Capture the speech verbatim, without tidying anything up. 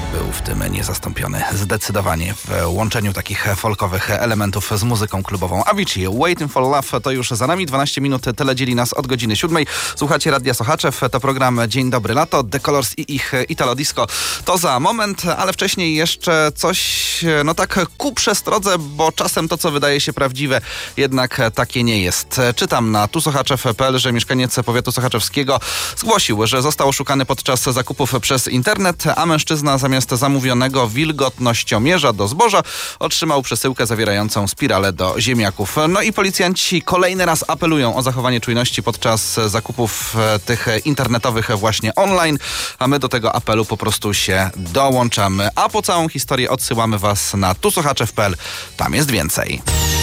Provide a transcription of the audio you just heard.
był w tym niezastąpiony. Zdecydowanie w łączeniu takich folkowych elementów z muzyką klubową. Avicii, Waiting for Love to już za nami. dwanaście minut tyle dzieli nas od godziny siódmej. Słuchacie Radia Sochaczew. To program Dzień Dobry Lato. The Colors i ich Italo Disco to za moment, ale wcześniej jeszcze coś, no tak ku przestrodze, bo czasem to, co wydaje się prawdziwe, jednak takie nie jest. Czytam na tusochaczew kropka p l, że mieszkaniec powiatu sochaczewskiego zgłosił, że został oszukany podczas zakupów przez internet, a mężczyzna zamiast zamówionego wilgotnościomierza do zboża otrzymał przesyłkę zawierającą spiralę do ziemniaków. No i policjanci kolejny raz apelują o zachowanie czujności podczas zakupów tych internetowych właśnie online, a my do tego apelu po prostu się dołączamy. A po całą historię odsyłamy Was na tusochaczew kropka p l. Tam jest więcej.